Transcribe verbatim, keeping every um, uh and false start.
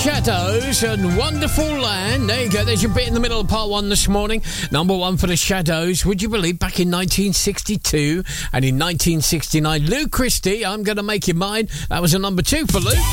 Shadows and Wonderful Land. There you go. There's your bit in the middle of part one this morning. Number one for the Shadows. Would you believe back in nineteen sixty-two and in nineteen sixty-nine, Lou Christie, I'm Gonna Make You Mine. That was a number two for Lou.